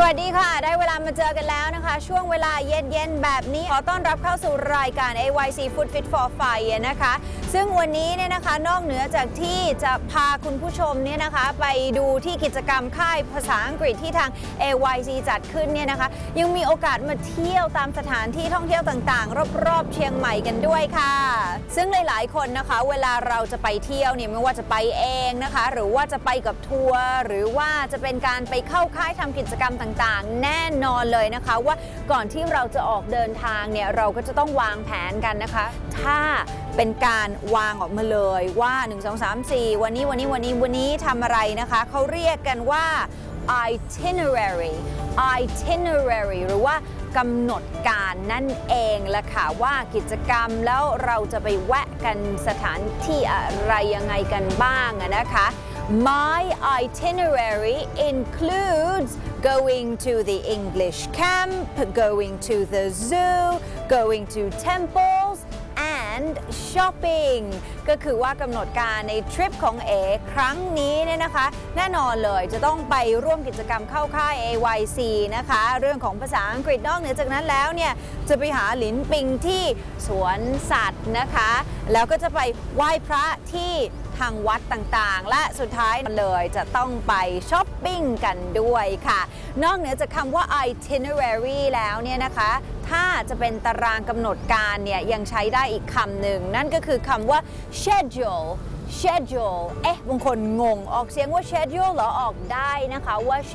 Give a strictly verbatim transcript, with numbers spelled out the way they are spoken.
วัสดีค่ะได้เวลามาเจอกันแล้วนะคะช่วงเวลาเย็นๆแบบนี้ขอต้อนรับเข้าสู่รายการ เอ วาย ซี Food Fit for Fire นะคะซึ่งวันนี้เนี่ยนะคะนอกเหนือจากที่จะพาคุณผู้ชมเนี่ยนะคะไปดูที่กิจกรรมค่ายภาษาอังกฤษที่ทาง เอ วาย ซี จัดขึ้นเนี่ยนะคะยังมีโอกาสมาเที่ยวตามสถานที่ท่องเที่ยวต่างๆรอบๆเชียงใหม่กันด้วยค่ะซึ่งหลายๆคนนะคะเวลาเราจะไปเที่ยวเนี่ยไม่ว่าจะไปเองนะคะหรือว่าจะไปกับทัวร์หรือว่าจะเป็นการไปเข้าค่ายทำกิจกรรมต่างๆแน่นอนเลยนะคะว่าก่อนที่เราจะออกเดินทางเนี่ยเราก็จะต้องวางแผนกันนะคะถ้าเป็นการวางออกมาเลยว่าหนึ่ง สอง สาม สี่วันนี้วันนี้วันนี้วันนี้ทำอะไรนะคะเขาเรียกกันว่า itinerary itinerary หรือว่ากำหนดการนั่นเองละค่ะว่ากิจกรรมแล้วเราจะไปแวะกันสถานที่อะไรยังไงกันบ้างนะคะ My itinerary includes going to the English camp, going to the zoo, going to temples and shopping ก็คือว่ากำหนดการในทริปของเอครั้งนี้เนี่ยนะคะแน่นอนเลยจะต้องไปร่วมกิจกรรมเข้าค่าย เอ วาย ซี นะคะเรื่องของภาษาอังกฤษนอกเหนือจากนั้นแล้วเนี่ยจะไปหาหลินปิงที่สวนสัตว์นะคะแล้วก็จะไปไหว้พระที่ทางวัดต่างๆและสุดท้ายเลยจะต้องไปช้อปปิ้งกันด้วยค่ะนอกเหนือจากคำว่า itinerary แล้วเนี่ยนะคะถ้าจะเป็นตารางกำหนดการเนี่ยยังใช้ได้อีกคำหนึ่งนั่นก็คือคำว่า schedule schedule เอ๊ะบางคนงงออกเสียงว่า schedule เหรอออกได้นะคะว่า